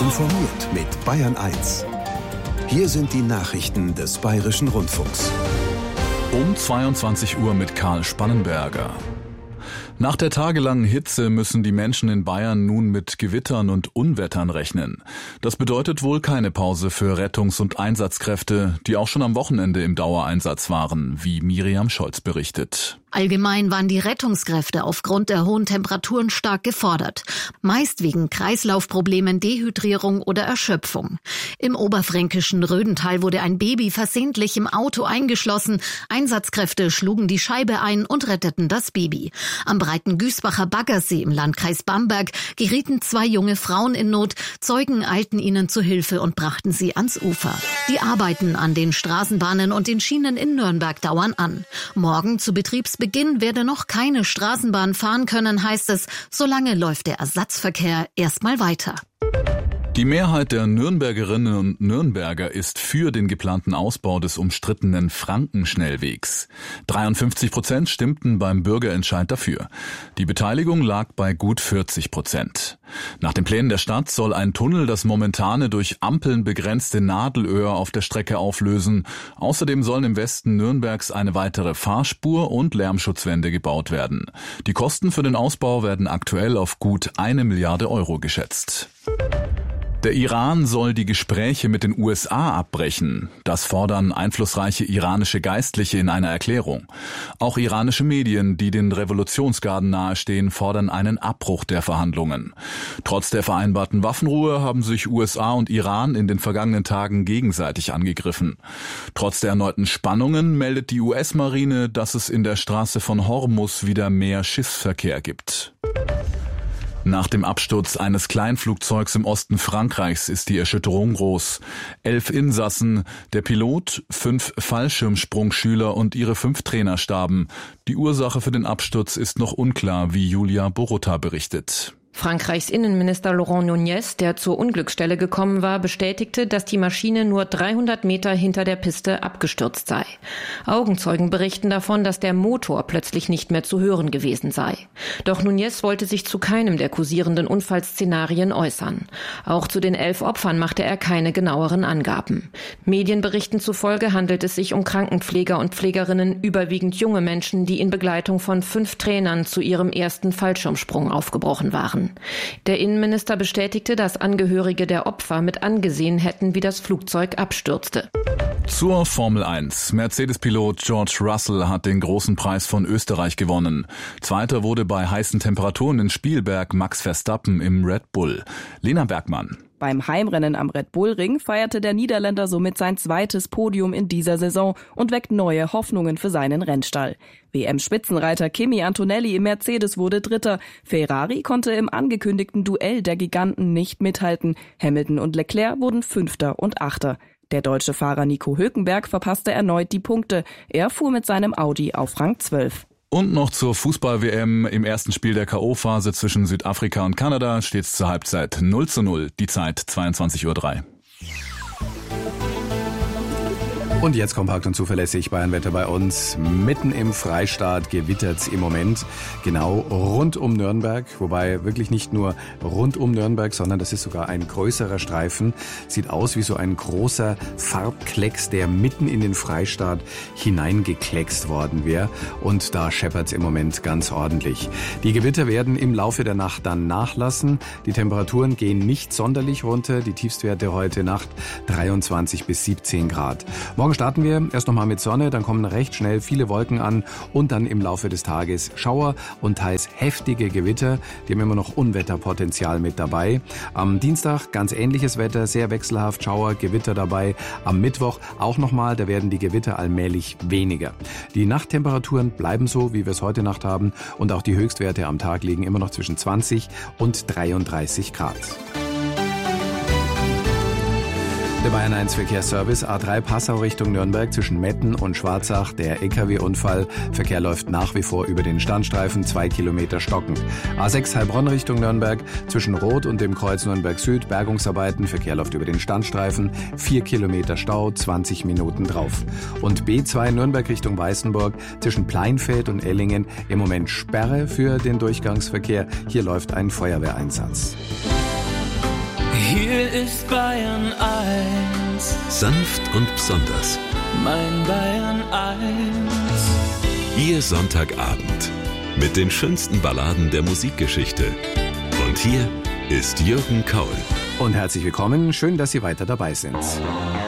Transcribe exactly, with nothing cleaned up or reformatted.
informiert mit Bayern eins. Hier sind die Nachrichten des Bayerischen Rundfunks. Um zweiundzwanzig Uhr mit Karl Spannenberger. Nach der tagelangen Hitze müssen die Menschen in Bayern nun mit Gewittern und Unwettern rechnen. Das bedeutet wohl keine Pause für Rettungs- und Einsatzkräfte, die auch schon am Wochenende im Dauereinsatz waren, wie Miriam Scholz berichtet. Allgemein waren die Rettungskräfte aufgrund der hohen Temperaturen stark gefordert. Meist wegen Kreislaufproblemen, Dehydrierung oder Erschöpfung. Im oberfränkischen Rödental wurde ein Baby versehentlich im Auto eingeschlossen. Einsatzkräfte schlugen die Scheibe ein und retteten das Baby. Am breiten Güßbacher Baggersee im Landkreis Bamberg gerieten zwei junge Frauen in Not. Zeugen eilten ihnen zu Hilfe und brachten sie ans Ufer. Die Arbeiten an den Straßenbahnen und den Schienen in Nürnberg dauern an. Morgen zu Betriebsbeginn werde noch keine Straßenbahn fahren können, heißt es. Solange läuft der Ersatzverkehr erstmal weiter. Die Mehrheit der Nürnbergerinnen und Nürnberger ist für den geplanten Ausbau des umstrittenen Frankenschnellwegs. dreiundfünfzig Prozent stimmten beim Bürgerentscheid dafür. Die Beteiligung lag bei gut vierzig Prozent. Nach den Plänen der Stadt soll ein Tunnel das momentane durch Ampeln begrenzte Nadelöhr auf der Strecke auflösen. Außerdem sollen im Westen Nürnbergs eine weitere Fahrspur und Lärmschutzwände gebaut werden. Die Kosten für den Ausbau werden aktuell auf gut eine Milliarde Euro geschätzt. Der Iran soll die Gespräche mit den U S A abbrechen. Das fordern einflussreiche iranische Geistliche in einer Erklärung. Auch iranische Medien, die den Revolutionsgarden nahestehen, fordern einen Abbruch der Verhandlungen. Trotz der vereinbarten Waffenruhe haben sich U S A und Iran in den vergangenen Tagen gegenseitig angegriffen. Trotz der erneuten Spannungen meldet die U S-Marine, dass es in der Straße von Hormuz wieder mehr Schiffsverkehr gibt. Nach dem Absturz eines Kleinflugzeugs im Osten Frankreichs ist die Erschütterung groß. Elf Insassen, der Pilot, fünf Fallschirmsprungschüler und ihre fünf Trainer starben. Die Ursache für den Absturz ist noch unklar, wie Julia Borota berichtet. Frankreichs Innenminister Laurent Nunez, der zur Unglücksstelle gekommen war, bestätigte, dass die Maschine nur dreihundert Meter hinter der Piste abgestürzt sei. Augenzeugen berichten davon, dass der Motor plötzlich nicht mehr zu hören gewesen sei. Doch Nunez wollte sich zu keinem der kursierenden Unfallszenarien äußern. Auch zu den elf Opfern machte er keine genaueren Angaben. Medienberichten zufolge handelt es sich um Krankenpfleger und Pflegerinnen, überwiegend junge Menschen, die in Begleitung von fünf Trainern zu ihrem ersten Fallschirmsprung aufgebrochen waren. Der Innenminister bestätigte, dass Angehörige der Opfer mit angesehen hätten, wie das Flugzeug abstürzte. Zur Formel eins. Mercedes-Pilot George Russell hat den großen Preis von Österreich gewonnen. Zweiter wurde bei heißen Temperaturen in Spielberg Max Verstappen im Red Bull. Lena Bergmann. Beim Heimrennen am Red Bull Ring feierte der Niederländer somit sein zweites Podium in dieser Saison und weckt neue Hoffnungen für seinen Rennstall. W M-Spitzenreiter Kimi Antonelli im Mercedes wurde Dritter. Ferrari konnte im angekündigten Duell der Giganten nicht mithalten. Hamilton und Leclerc wurden Fünfter und Achter. Der deutsche Fahrer Nico Hülkenberg verpasste erneut die Punkte. Er fuhr mit seinem Audi auf Rang zwölf. Und noch zur Fußball-W M. Im ersten Spiel der K O-Phase zwischen Südafrika und Kanada steht es zur Halbzeit null zu null. Die Zeit zweiundzwanzig Uhr drei. Und jetzt kompakt und zuverlässig Bayernwetter bei uns. Mitten im Freistaat gewittert's im Moment. Genau rund um Nürnberg. Wobei wirklich nicht nur rund um Nürnberg, sondern das ist sogar ein größerer Streifen. Sieht aus wie so ein großer Farbklecks, der mitten in den Freistaat hineingekleckst worden wäre. Und da scheppert's im Moment ganz ordentlich. Die Gewitter werden im Laufe der Nacht dann nachlassen. Die Temperaturen gehen nicht sonderlich runter. Die Tiefstwerte heute Nacht dreiundzwanzig bis siebzehn Grad. Morgen starten wir erst nochmal mit Sonne, dann kommen recht schnell viele Wolken an und dann im Laufe des Tages Schauer und teils heftige Gewitter. Die haben immer noch Unwetterpotenzial mit dabei. Am Dienstag ganz ähnliches Wetter, sehr wechselhaft, Schauer, Gewitter dabei. Am Mittwoch auch nochmal, da werden die Gewitter allmählich weniger. Die Nachttemperaturen bleiben so, wie wir es heute Nacht haben und auch die Höchstwerte am Tag liegen immer noch zwischen zwanzig und dreiunddreißig Grad. Der Bayern eins Verkehrsservice, A drei Passau Richtung Nürnberg zwischen Metten und Schwarzach, der L K W-Unfall. Verkehr läuft nach wie vor über den Standstreifen, zwei Kilometer stockend. A sechs Heilbronn Richtung Nürnberg zwischen Rot und dem Kreuz Nürnberg Süd, Bergungsarbeiten, Verkehr läuft über den Standstreifen, vier Kilometer Stau, zwanzig Minuten drauf. Und B zwei Nürnberg Richtung Weißenburg zwischen Pleinfeld und Ellingen im Moment Sperre für den Durchgangsverkehr. Hier läuft ein Feuerwehreinsatz. Hier ist Bayern eins. Sanft und besonders. Mein Bayern eins. Ihr Sonntagabend mit den schönsten Balladen der Musikgeschichte. Und hier ist Jürgen Kaul. Und herzlich willkommen, schön, dass Sie weiter dabei sind.